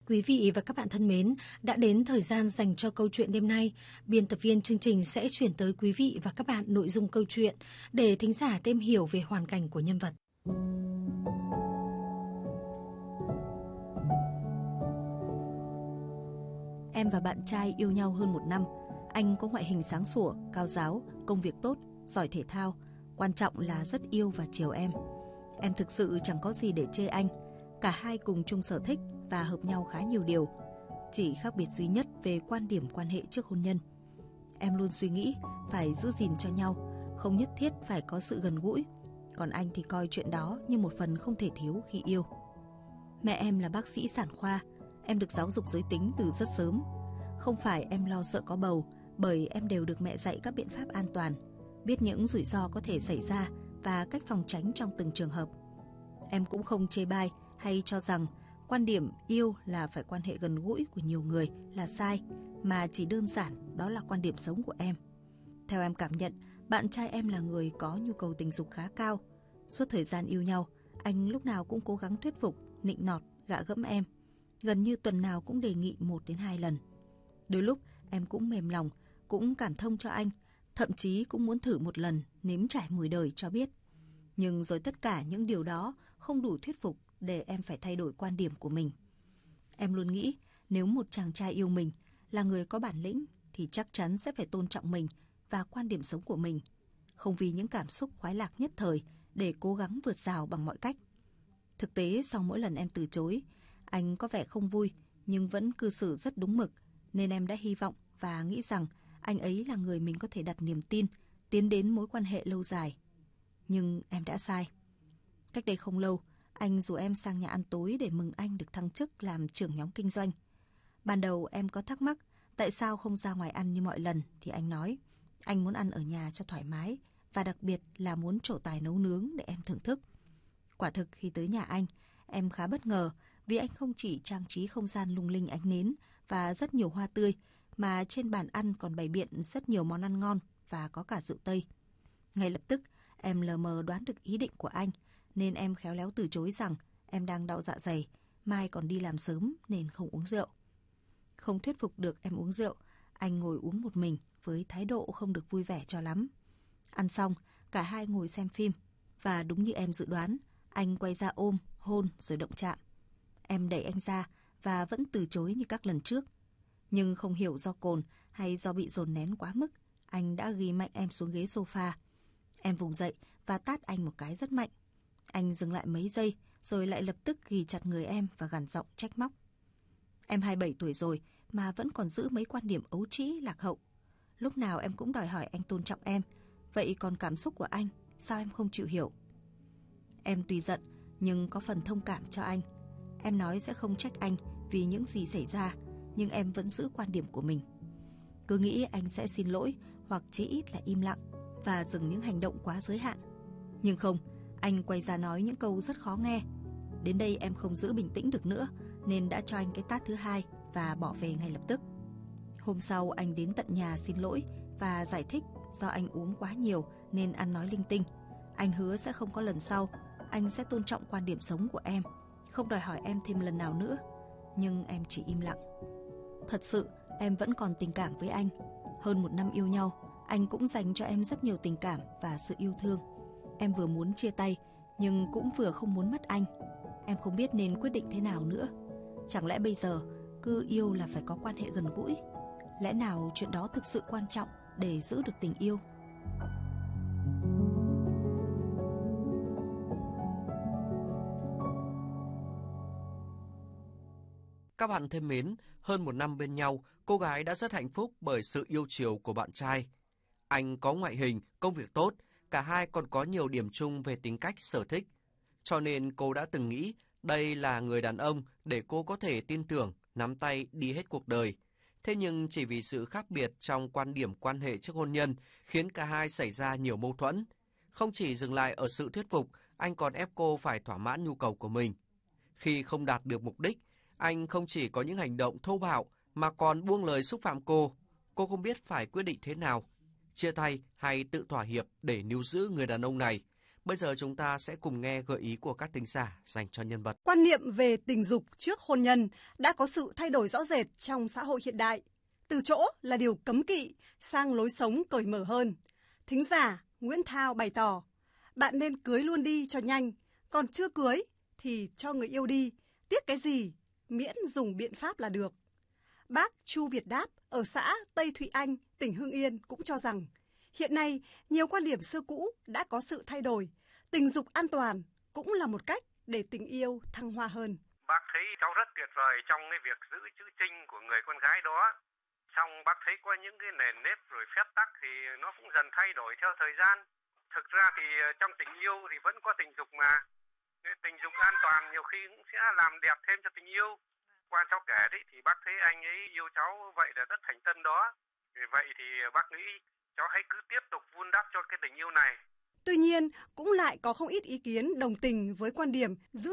Quý vị và các bạn thân mến, đã đến thời gian dành cho câu chuyện đêm nay. Biên tập viên chương trình sẽ chuyển tới quý vị và các bạn nội dung câu chuyện để thính giả thêm hiểu về hoàn cảnh của nhân vật. Em và bạn trai yêu nhau hơn 1 năm. Anh có ngoại hình sáng sủa, cao ráo, công việc tốt, giỏi thể thao. Quan trọng là rất yêu và chiều em. Em thực sự chẳng có gì để chê anh. Cả hai cùng chung sở thích và hợp nhau khá nhiều điều. Chỉ khác biệt duy nhất về quan điểm quan hệ trước hôn nhân. Em luôn suy nghĩ phải giữ gìn cho nhau, không nhất thiết phải có sự gần gũi. Còn anh thì coi chuyện đó như một phần không thể thiếu khi yêu. Mẹ em là bác sĩ sản khoa. Em được giáo dục giới tính từ rất sớm. Không phải em lo sợ có bầu, bởi em đều được mẹ dạy các biện pháp an toàn, biết những rủi ro có thể xảy ra và cách phòng tránh trong từng trường hợp. Em cũng không chê bai hay cho rằng quan điểm yêu là phải quan hệ gần gũi của nhiều người là sai, mà chỉ đơn giản đó là quan điểm sống của em. Theo em cảm nhận, bạn trai em là người có nhu cầu tình dục khá cao. Suốt thời gian yêu nhau, anh lúc nào cũng cố gắng thuyết phục, nịnh nọt, gạ gẫm em. Gần như tuần nào cũng đề nghị 1 đến 2 lần. Đôi lúc em cũng mềm lòng, cũng cảm thông cho anh, thậm chí cũng muốn thử một lần nếm trải mùi đời cho biết. Nhưng rồi tất cả những điều đó không đủ thuyết phục để em phải thay đổi quan điểm của mình. Em luôn nghĩ nếu một chàng trai yêu mình, là người có bản lĩnh, thì chắc chắn sẽ phải tôn trọng mình và quan điểm sống của mình, không vì những cảm xúc khoái lạc nhất thời để cố gắng vượt rào bằng mọi cách. Thực tế sau mỗi lần em từ chối, anh có vẻ không vui nhưng vẫn cư xử rất đúng mực, nên em đã hy vọng và nghĩ rằng anh ấy là người mình có thể đặt niềm tin, tiến đến mối quan hệ lâu dài. Nhưng em đã sai. Cách đây không lâu, anh rủ em sang nhà ăn tối để mừng anh được thăng chức làm trưởng nhóm kinh doanh. Ban đầu em có thắc mắc tại sao không ra ngoài ăn như mọi lần, thì anh nói anh muốn ăn ở nhà cho thoải mái và đặc biệt là muốn trổ tài nấu nướng để em thưởng thức. Quả thực khi tới nhà anh, em khá bất ngờ vì anh không chỉ trang trí không gian lung linh ánh nến và rất nhiều hoa tươi, mà trên bàn ăn còn bày biện rất nhiều món ăn ngon và có cả rượu Tây. Ngay lập tức, em lờ mờ đoán được ý định của anh, nên em khéo léo từ chối rằng em đang đau dạ dày, mai còn đi làm sớm nên không uống rượu. Không thuyết phục được em uống rượu, anh ngồi uống một mình với thái độ không được vui vẻ cho lắm. Ăn xong, cả hai ngồi xem phim, và đúng như em dự đoán, anh quay ra ôm, hôn rồi động chạm. Em đẩy anh ra và vẫn từ chối như các lần trước. Nhưng không hiểu do cồn hay do bị dồn nén quá mức, anh đã ghi mạnh em xuống ghế sofa. Em vùng dậy và tát anh một cái rất mạnh. Anh dừng lại mấy giây rồi lại lập tức ghì chặt người em và gằn giọng trách móc. Em 27 tuổi rồi mà vẫn còn giữ mấy quan điểm ấu trĩ lạc hậu. Lúc nào em cũng đòi hỏi anh tôn trọng em, vậy còn cảm xúc của anh, sao em không chịu hiểu? Em tuy giận nhưng có phần thông cảm cho anh. Em nói sẽ không trách anh vì những gì xảy ra, nhưng em vẫn giữ quan điểm của mình. Cứ nghĩ anh sẽ xin lỗi hoặc chí ít là im lặng và dừng những hành động quá giới hạn. Nhưng không, anh quay ra nói những câu rất khó nghe. Đến đây em không giữ bình tĩnh được nữa nên đã cho anh cái tát thứ 2 và bỏ về ngay lập tức. Hôm sau anh đến tận nhà xin lỗi và giải thích do anh uống quá nhiều nên ăn nói linh tinh. Anh hứa sẽ không có lần sau, anh sẽ tôn trọng quan điểm sống của em, không đòi hỏi em thêm lần nào nữa. Nhưng em chỉ im lặng. Thật sự em vẫn còn tình cảm với anh. Hơn 1 năm yêu nhau, anh cũng dành cho em rất nhiều tình cảm và sự yêu thương. Em vừa muốn chia tay nhưng cũng vừa không muốn mất anh. Em không biết nên quyết định thế nào nữa. Chẳng lẽ bây giờ cứ yêu là phải có quan hệ gần gũi? Lẽ nào chuyện đó thực sự quan trọng để giữ được tình yêu? Các bạn thân mến, hơn 1 năm bên nhau, cô gái đã rất hạnh phúc bởi sự yêu chiều của bạn trai. Anh có ngoại hình, công việc tốt, cả hai còn có nhiều điểm chung về tính cách, sở thích. Cho nên cô đã từng nghĩ đây là người đàn ông để cô có thể tin tưởng, nắm tay đi hết cuộc đời. Thế nhưng chỉ vì sự khác biệt trong quan điểm quan hệ trước hôn nhân khiến cả hai xảy ra nhiều mâu thuẫn. Không chỉ dừng lại ở sự thuyết phục, anh còn ép cô phải thỏa mãn nhu cầu của mình. Khi không đạt được mục đích, anh không chỉ có những hành động thô bạo mà còn buông lời xúc phạm cô. Cô không biết phải quyết định thế nào, chia tay hay tự thỏa hiệp để níu giữ người đàn ông này. Bây giờ chúng ta sẽ cùng nghe gợi ý của các thính giả dành cho nhân vật. Quan niệm về tình dục trước hôn nhân đã có sự thay đổi rõ rệt trong xã hội hiện đại, từ chỗ là điều cấm kỵ sang lối sống cởi mở hơn. Thính giả Nguyễn Thao bày tỏ, bạn nên cưới luôn đi cho nhanh, còn chưa cưới thì cho người yêu đi, tiếc cái gì, miễn dùng biện pháp là được. Bác Chu Việt Đáp ở xã Tây Thụy Anh, tỉnh Hưng Yên cũng cho rằng, hiện nay nhiều quan điểm xưa cũ đã có sự thay đổi, tình dục an toàn cũng là một cách để tình yêu thăng hoa hơn. Bác thấy cháu rất tuyệt vời trong cái việc giữ chữ trinh của người con gái đó. Xong bác thấy có những cái nền nếp rồi phép tắc thì nó cũng dần thay đổi theo thời gian. Thực ra thì trong tình yêu thì vẫn có tình dục mà. Cái tình dục an toàn nhiều khi cũng sẽ làm đẹp thêm cho tình yêu. Qua cháu kể đấy thì bác thấy anh ấy yêu cháu vậy là rất thành tâm đó. Vì vậy thì bác nghĩ cháu hãy cứ tiếp tục vun đắp cho cái tình yêu này. Tuy nhiên, cũng lại có không ít ý kiến đồng tình với quan điểm giữ